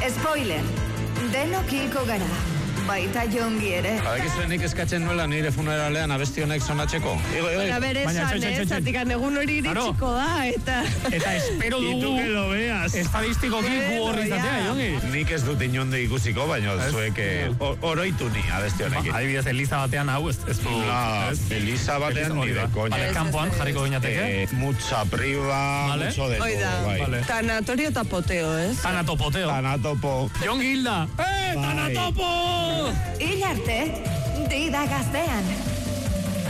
Spoiler, denok hilko gara. Baita Jongi ere. Badakizuenik eskatzen nuela nire funeralean abesti honek sonatzeko. Baina bere esan, zatik egun hori iritsiko da, Eta espero dugu estadistikoki gu horri izatea, Jongi. Nik ez dut inonde ikusiko, baina zuek oroitu ni abesti honekin. Adibidez, Eliza batean hau ez du... Eliza batean ni de coña. Kampoan jarriko gineateke. Mucha priva, mucho de todo. Tanatorio eta poteo, ez? Tanatopo. Jongi hilda! Tanatopo! Hil arte, dida gaztean.